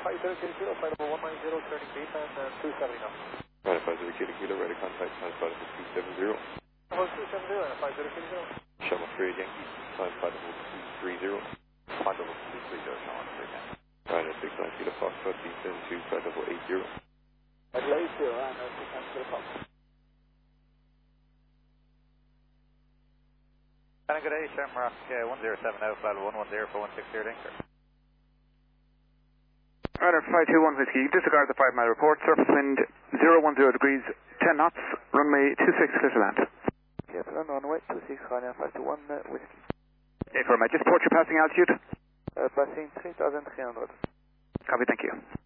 50 flight level 190, turning deep and 270 now. Right, 50 kilo, ready contact, time flight level 270. Level 270 and 50 Shuttle 3 Yankee, time flight level 230. Flight level 230, Sean 3 Right, 69 kilo, Foxtrot, descend to flight level 80. At 80 and 6 kilo Fox. Good day, Shamrock 1070, flight level 110 for 160 anchor. Radar 521 Whiskey, disregard the 5 mile report, surface wind 010 degrees, 10 knots, runway 26 clear to land. Yes, runway 26, Ryan 521 Whiskey. Affirm, just port your passing altitude. Passing 3,300. Copy, thank you.